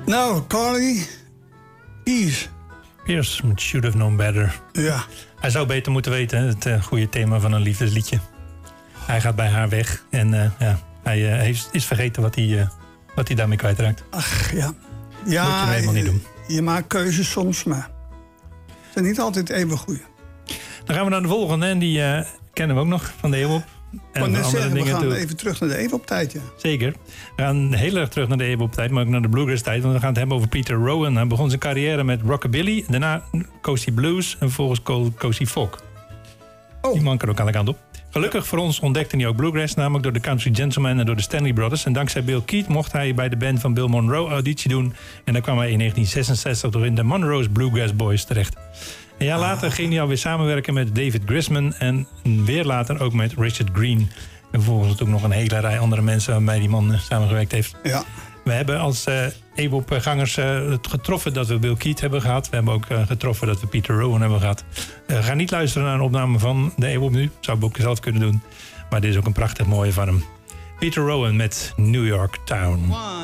Nou, Carly Pearce. Pierce should have known better. Ja. Hij zou beter moeten weten, het goede thema van een liefdesliedje. Hij gaat bij haar weg en hij is vergeten wat hij daarmee kwijtraakt. Ach, ja. Moet je helemaal niet doen. Je maakt keuzes soms, maar ze zijn niet altijd even goede. Dan gaan we naar de volgende en die kennen we ook nog van de EWOP. En net zeggen, we gaan toe. even terug naar de EWOP-tijd, ja. Zeker. We gaan heel erg terug naar de EWOP-tijd, maar ook naar de bluegrass-tijd. Want we gaan het hebben over Peter Rowan. Hij begon zijn carrière met rockabilly. Daarna koos hij blues en vervolgens koos hij folk. Oh. Die man kan ook alle kanten op. Gelukkig voor ons ontdekte hij ook bluegrass, namelijk door de Country Gentlemen en door de Stanley Brothers. En dankzij Bill Keith mocht hij bij de band van Bill Monroe auditie doen. En dan kwam hij in 1966 door in de Monroe's Bluegrass Boys terecht. Een jaar later ging hij alweer samenwerken met David Grisman en weer later ook met Richard Green. En vervolgens ook nog een hele rij andere mensen waarmee die man samengewerkt heeft. Ja. We hebben als EWOP-gangers getroffen dat we Bill Keith hebben gehad. We hebben ook getroffen dat we Peter Rowan hebben gehad. Ga niet luisteren naar een opname van de EWOP nu. Zou ik ook zelf kunnen doen. Maar dit is ook een prachtig mooie van hem. Peter Rowan met New York Town.